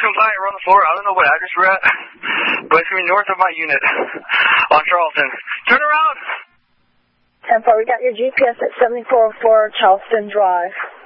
compliant. We're on the floor. I don't know what address we're at, but it's going to be north of my unit on Charleston. Turn around! 10-4, we got your GPS at 7404 Charleston Drive.